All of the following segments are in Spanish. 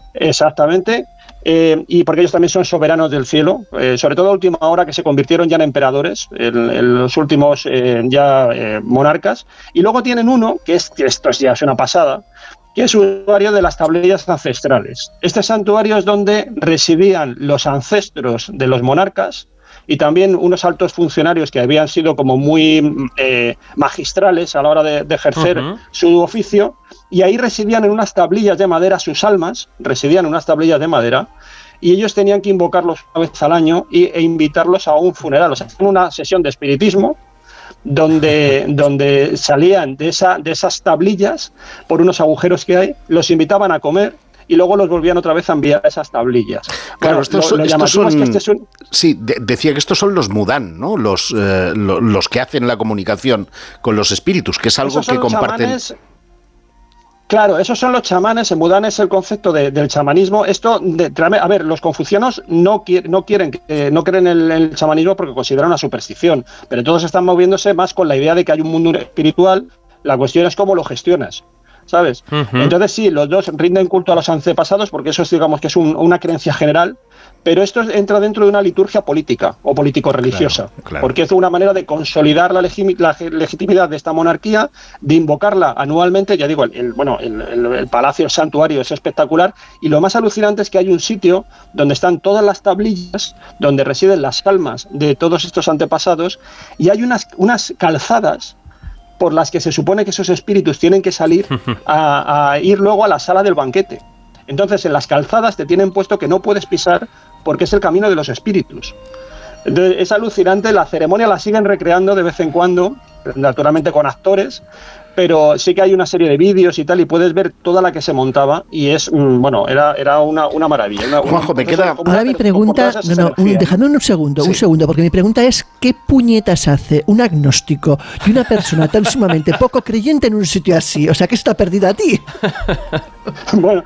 Exactamente. Y porque ellos también son soberanos del cielo, sobre todo a última hora que se convirtieron ya en emperadores, los últimos monarcas. Y luego tienen uno, que esto ya es una pasada, que es un santuario de las tablillas ancestrales. Este santuario es donde residían los ancestros de los monarcas y también unos altos funcionarios que habían sido como muy magistrales a la hora de ejercer su oficio, y ahí residían en unas tablillas de madera, sus almas residían en unas tablillas de madera, y ellos tenían que invocarlos una vez al año e invitarlos a un funeral, o sea, en una sesión de espiritismo, donde salían de esas tablillas por unos agujeros que hay, los invitaban a comer y luego los volvían otra vez a enviar a esas tablillas. Claro, bueno, decía que estos son los Mudán, ¿no? Los que hacen la comunicación con los espíritus, que es algo que comparten. Chamanes. Claro, esos son los chamanes. En Mudán es el concepto del chamanismo. A ver, los confucianos no creen en el chamanismo porque consideran una superstición, pero todos están moviéndose más con la idea de que hay un mundo espiritual. La cuestión es cómo lo gestionas, ¿sabes? Entonces sí, los dos rinden culto a los antepasados porque eso es, digamos, que es una creencia general, pero esto entra dentro de una liturgia política o político-religiosa, claro. Porque es una manera de consolidar la legitimidad de esta monarquía, de invocarla anualmente. Ya digo, el palacio, el santuario es espectacular, y lo más alucinante es que hay un sitio donde están todas las tablillas, donde residen las almas de todos estos antepasados, y hay unas calzadas por las que se supone que esos espíritus tienen que salir a ir luego a la sala del banquete. Entonces, en las calzadas te tienen puesto que no puedes pisar porque es el camino de los espíritus. Entonces, es alucinante. La ceremonia la siguen recreando de vez en cuando, naturalmente con actores, pero sí que hay una serie de vídeos y tal, y puedes ver toda la que se montaba, y es, era una maravilla. Juanjo, me queda... Ahora mi pregunta... Dejadme un segundo, porque mi pregunta es, ¿qué puñetas hace un agnóstico y una persona tan sumamente poco creyente en un sitio así? O sea, ¿qué está perdida a ti? Bueno,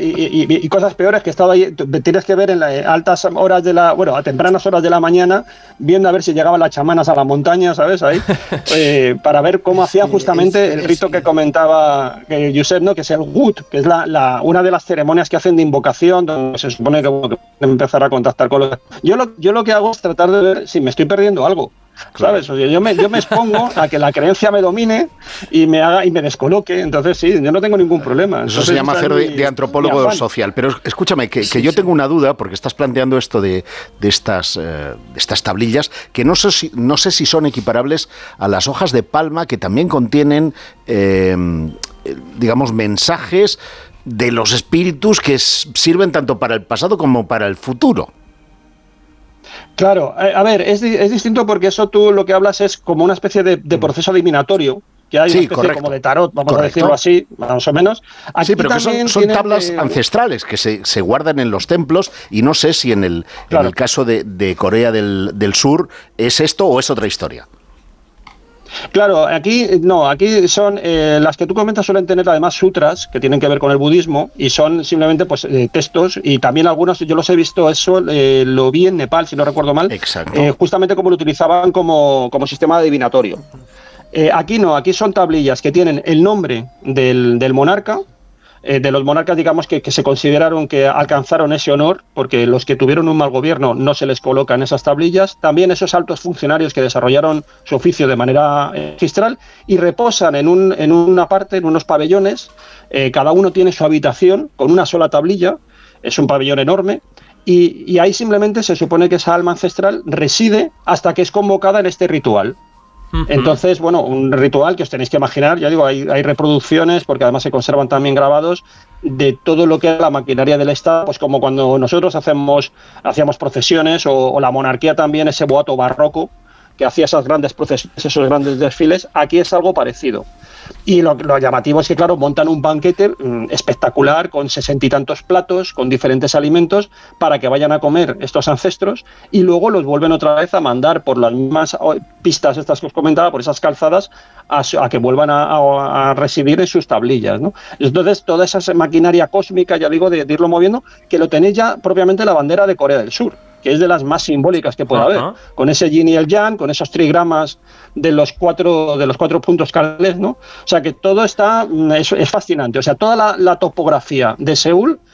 y cosas peores, que he estado ahí, tienes que ver en las altas horas a tempranas horas de la mañana, viendo a ver si llegaban las chamanas a la montaña, ¿sabes? Ahí, para ver cómo hacían justamente el rito que comentaba Josep, ¿no? Que es el Gut, que es una de las ceremonias que hacen de invocación, donde se supone que empezar a contactar con los... Yo lo que hago es tratar de ver si me estoy perdiendo algo. Claro. ¿Sabes? O sea, yo me expongo a que la creencia me domine y me descoloque. Entonces sí, yo no tengo ningún problema. Eso se llama hacer de antropólogo social. Pero escúchame, que yo tengo una duda, porque estás planteando esto de estas tablillas, que no sé si son equiparables a las hojas de palma, que también contienen digamos, mensajes de los espíritus que sirven tanto para el pasado como para el futuro. Claro, a ver, es distinto porque eso tú lo que hablas es como una especie de proceso adivinatorio, que hay una especie como de tarot, vamos a decirlo así, más o menos. Aquí sí, pero que son tablas ancestrales que se guardan en los templos, y no sé si en el caso de Corea del Sur es esto o es otra historia. Claro, aquí son las que tú comentas, suelen tener además sutras que tienen que ver con el budismo, y son simplemente textos, y también algunos, yo los he visto, eso lo vi en Nepal, si no recuerdo mal. Exacto. Justamente como lo utilizaban como sistema adivinatorio. Aquí no, aquí son tablillas que tienen el nombre del monarca, de los monarcas, digamos, que se consideraron que alcanzaron ese honor, porque los que tuvieron un mal gobierno no se les coloca en esas tablillas. También esos altos funcionarios que desarrollaron su oficio de manera magistral y reposan en una parte, en unos pabellones. Cada uno tiene su habitación con una sola tablilla, es un pabellón enorme, y ahí simplemente se supone que esa alma ancestral reside hasta que es convocada en este ritual. Entonces, un ritual que os tenéis que imaginar, ya digo, hay reproducciones, porque además se conservan también grabados, de todo lo que es la maquinaria del Estado, pues como cuando nosotros hacíamos procesiones, o la monarquía también, ese boato barroco, que hacía esas grandes procesiones, esos grandes desfiles. Aquí es algo parecido. Y lo llamativo es que, claro, montan un banquete espectacular con 60 y tantos platos, con diferentes alimentos, para que vayan a comer estos ancestros, y luego los vuelven otra vez a mandar por las mismas pistas estas que os comentaba, por esas calzadas, a que vuelvan a residir en sus tablillas, ¿no? Entonces, toda esa maquinaria cósmica, ya digo, de irlo moviendo, que lo tenéis ya propiamente la bandera de Corea del Sur, que es de las más simbólicas que puede haber, con ese yin y el yang, con esos trigramas de los cuatro puntos cardinales, ¿no? O sea que todo es fascinante. O sea, toda la topografía de Seúl